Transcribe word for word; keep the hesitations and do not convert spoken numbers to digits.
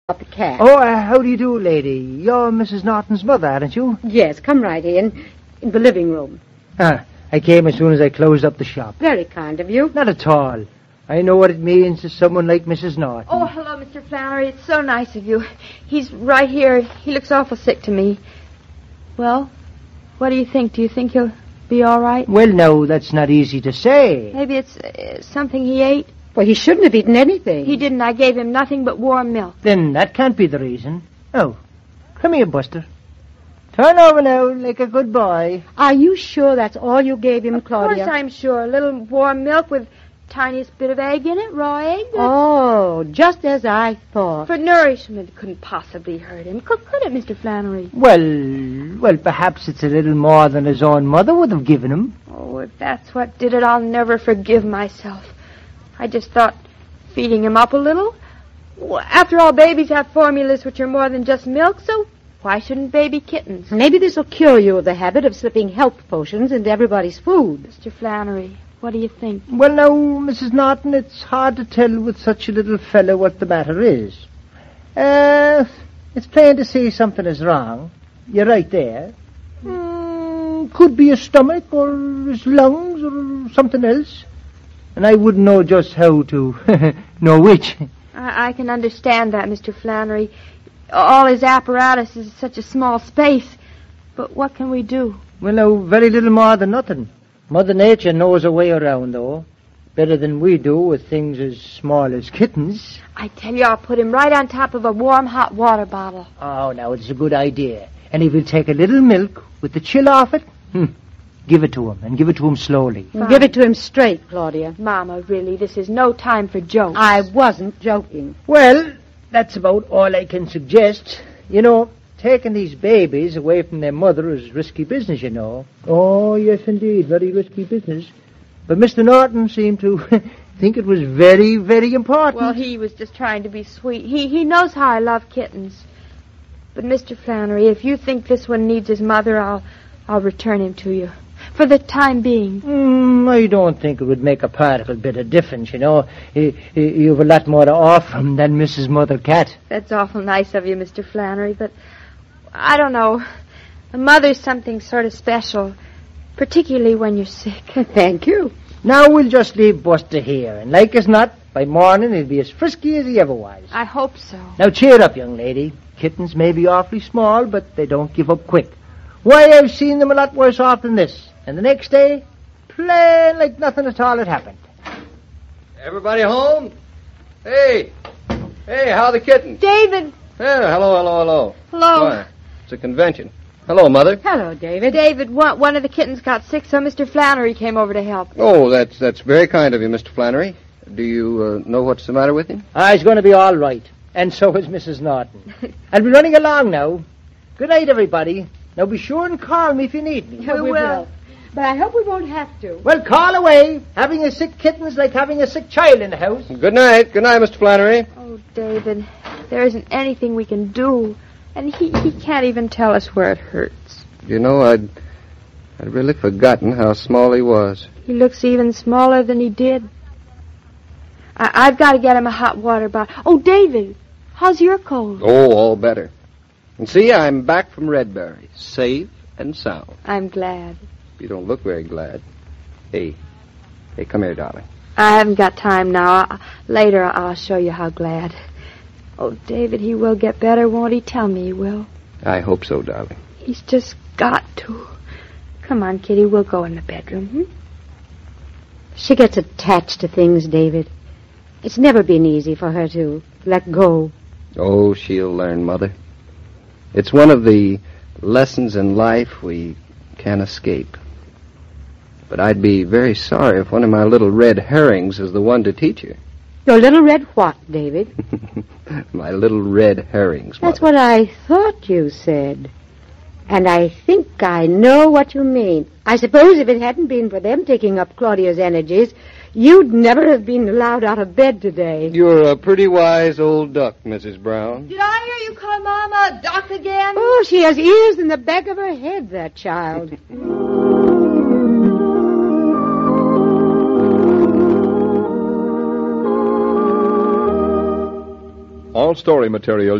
the cat. Oh, uh, how do you do, lady? You're Missus Norton's mother, aren't you? Yes, come right in. In the living room. Ah, I came as soon as I closed up the shop. Very kind of you. Not at all. I know what it means to someone like Missus Norton. Oh, hello, Mister Flannery. It's so nice of you. He's right here. He looks awful sick to me. Well, what do you think? Do you think he'll be all right? Well, no, that's not easy to say. Maybe it's uh, something he ate. Well, he shouldn't have eaten anything. He didn't. I gave him nothing but warm milk. Then that can't be the reason. Oh, come here, Buster. Turn over now, like a good boy. Are you sure that's all you gave him, Claudia? Of course I'm sure. A little warm milk with tiniest bit of egg in it, raw egg. Oh, just as I thought. For nourishment, couldn't possibly hurt him. Could, could it, Mister Flannery? Well, well, perhaps it's a little more than his own mother would have given him. Oh, if that's what did it, I'll never forgive myself. I just thought feeding him up a little. Well, after all, babies have formulas which are more than just milk, so why shouldn't baby kittens? Maybe this will cure you of the habit of slipping health potions into everybody's food. Mister Flannery, what do you think? Well, now, Missus Norton, it's hard to tell with such a little fellow what the matter is. Uh, it's plain to see something is wrong. You're right there. Mm, could be his stomach or his lungs or something else. And I wouldn't know just how to know which. I, I can understand that, Mister Flannery. All his apparatus is such a small space. But what can we do? Well, now, very little more than nothing. Mother Nature knows her way around, though. Better than we do with things as small as kittens. I tell you, I'll put him right on top of a warm, hot water bottle. Oh, now, it's a good idea. And if you'll take a little milk with the chill off it, hmm, give it to him, and give it to him slowly. Fine. Give it to him straight, Claudia. Mama, really, this is no time for jokes. I wasn't joking. Well, that's about all I can suggest. You know, taking these babies away from their mother is risky business, you know. Oh, yes, indeed, very risky business. But Mister Norton seemed to think it was very, very important. Well, he was just trying to be sweet. He he knows how I love kittens. But, Mister Flannery, if you think this one needs his mother, I'll I'll return him to you. For the time being. Mm, I don't think it would make a particle bit of difference, you know. You've a lot more to offer him than Missus Mother Cat. That's awful nice of you, Mister Flannery, but I don't know. A mother's something sort of special, particularly when you're sick. Thank you. Now we'll just leave Buster here, and like as not, by morning he'll be as frisky as he ever was. I hope so. Now cheer up, young lady. Kittens may be awfully small, but they don't give up quick. Why, I've seen them a lot worse off than this. And the next day, plain like nothing at all had happened. Everybody home? Hey! Hey, how are the kittens? David! Yeah, hello, hello, hello. Hello. Why, it's a convention. Hello, Mother. Hello, David. David, one, one of the kittens got sick, so Mister Flannery came over to help. Oh, that's that's very kind of you, Mister Flannery. Do you uh, know what's the matter with him? Ah, he's going to be all right. And so is Missus Norton. I'll be running along now. Good night, everybody. Now be sure and call me if you need me. We, we will. will. But I hope we won't have to. Well, call away. Having a sick kitten's like having a sick child in the house. Good night. Good night, Mister Flannery. Oh, David, there isn't anything we can do. And he, he can't even tell us where it hurts. You know, I'd, I'd really forgotten how small he was. He looks even smaller than he did. I, I've got to get him a hot water bottle. Oh, David, how's your cold? Oh, all better. And see, I'm back from Redbury, safe and sound. I'm glad. You don't look very glad. Hey, hey, come here, darling. I haven't got time now. I, later I'll show you how glad. Oh, David, he will get better, won't he? Tell me he will. I hope so, darling. He's just got to. Come on, Kitty, we'll go in the bedroom. Hmm? She gets attached to things, David. It's never been easy for her to let go. Oh, she'll learn, Mother. It's one of the lessons in life we can't escape. But I'd be very sorry if one of my little red herrings is the one to teach her. Your little red what, David? My little red herrings, Mother. That's what I thought you said. And I think I know what you mean. I suppose if it hadn't been for them taking up Claudia's energies, you'd never have been allowed out of bed today. You're a pretty wise old duck, Missus Brown. Did I hear you call Mama duck again? Oh, she has ears in the back of her head, that child. All story material